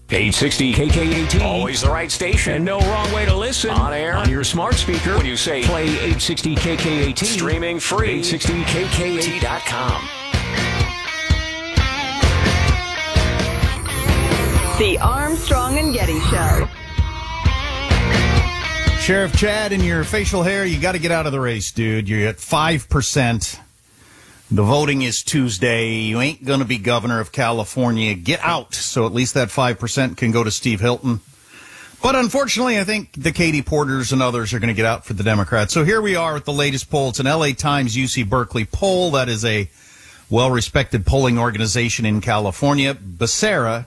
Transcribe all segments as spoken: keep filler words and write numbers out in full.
eight sixty K K A T. Always the right station. And no wrong way to listen. On air. On your smart speaker. When you say play eight sixty K K A T. Streaming free. eight sixty K K A T dot com. The Armstrong and Getty Show. Sheriff Chad, in your facial hair, you got to get out of the race, dude. You're at five percent. The voting is Tuesday. You ain't going to be governor of California. Get out. So at least that five percent can go to Steve Hilton. But unfortunately, I think the Katie Porters and others are going to get out for the Democrats. So here we are with the latest poll. It's an L A Times U C Berkeley poll. That is a well-respected polling organization in California. Becerra,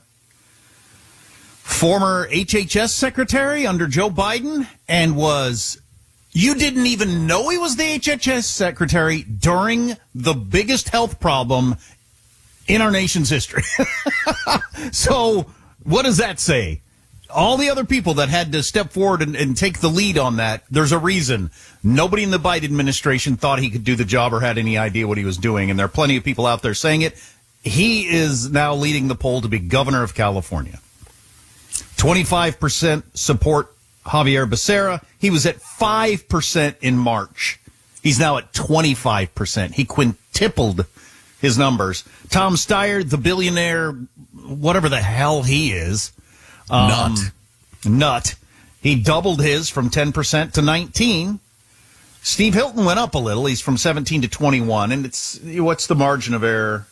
former H H S secretary under Joe Biden, and was, you didn't even know he was the H H S secretary during the biggest health problem in our nation's history. So what does that say? All the other people that had to step forward and, and take the lead on that, there's a reason. Nobody in the Biden administration thought he could do the job or had any idea what he was doing, and there are plenty of people out there saying it. He is now leading the poll to be governor of California. twenty-five percent support Javier Becerra. He was at five percent in March. He's now at twenty-five percent. He quintupled his numbers. Tom Steyer, the billionaire, whatever the hell he is. Um, nut. Nut. He doubled his from ten percent to nineteen. Steve Hilton went up a little. He's from seventeen to twenty-one. And it's, what's the margin of error?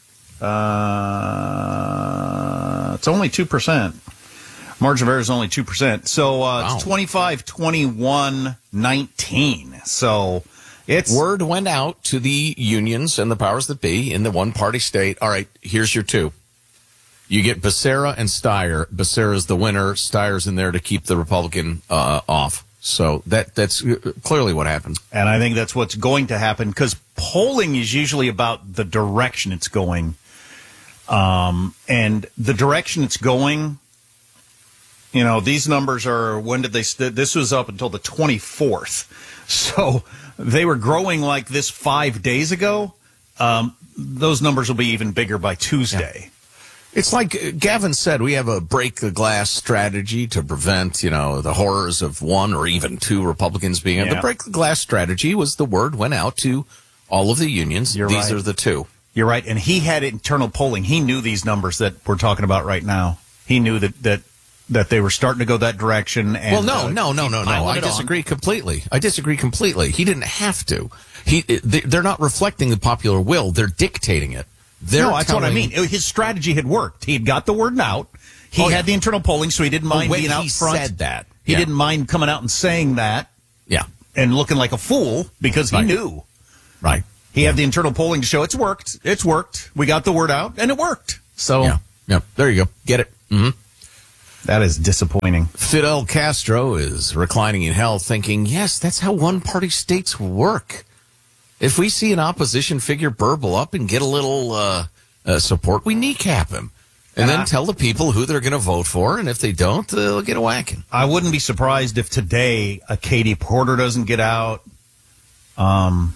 Uh, it's only two percent. Margin of error is only two percent. So uh, wow. It's twenty-five, twenty-one, nineteen. So it's... Word went out to the unions and the powers that be in the one-party state. All right, here's your two. You get Becerra and Steyer. Becerra's the winner. Steyer's in there to keep the Republican uh, off. So that that's clearly what happened. And I think that's what's going to happen, because polling is usually about the direction it's going. Um, and the direction it's going... You know, these numbers are, when did they, st- this was up until the twenty-fourth. So they were growing like this five days ago. Um, those numbers will be even bigger by Tuesday. Yeah. It's like Gavin said, we have a break the glass strategy to prevent, you know, the horrors of one or even two Republicans being, yeah. The break the glass strategy was the word went out to all of the unions. You're These right. are the two. You're right. And he had internal polling. He knew these numbers that we're talking about right now. He knew that, that, that they were starting to go that direction. And, well, no, uh, no, no, no, no. I disagree on. completely. I disagree completely. He didn't have to. He, they're not reflecting the popular will. They're dictating it. They're no, that's telling, what I mean. His strategy had worked. He had got the word out. He oh, had yeah. the internal polling, so he didn't mind oh, being out he front. He said that. He yeah. didn't mind coming out and saying that. Yeah. And looking like a fool because he right. knew. Right. He yeah. had the internal polling to show it's worked. It's worked. We got the word out, and it worked. So, yeah. yeah. There you go. Get it. Mm-hmm. That is disappointing. Fidel Castro is reclining in hell thinking, yes, that's how one-party states work. If we see an opposition figure burble up and get a little uh, uh, support, we kneecap him. And uh, then tell the people who they're going to vote for, and if they don't, they'll get a whacking. I wouldn't be surprised if today a Katie Porter doesn't get out. Um,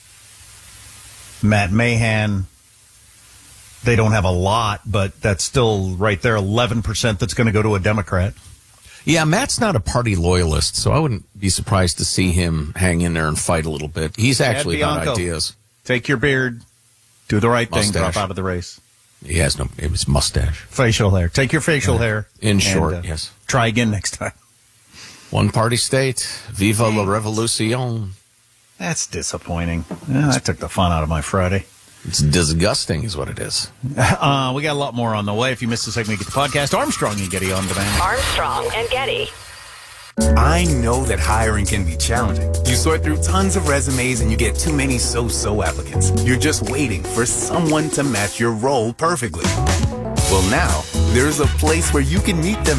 Matt Mahan... They don't have a lot, but that's still right there, eleven percent that's going to go to a Democrat. Yeah, Matt's not a party loyalist, so I wouldn't be surprised to see him hang in there and fight a little bit. He's actually got ideas. Take your beard, do the right mustache. thing, drop out of the race. He has no, it was mustache. Facial hair. Take your facial yeah. hair. In short, and, uh, yes. Try again next time. One party state. Viva la revolution. That's disappointing. Yeah, that took the fun out of my Friday. It's disgusting is what it is. Uh, we got a lot more on the way. If you missed the segment, you get the podcast. Armstrong and Getty on demand. Armstrong and Getty. I know that hiring can be challenging. You sort through tons of resumes and you get too many so-so applicants. You're just waiting for someone to match your role perfectly. Well, now, there's a place where you can meet them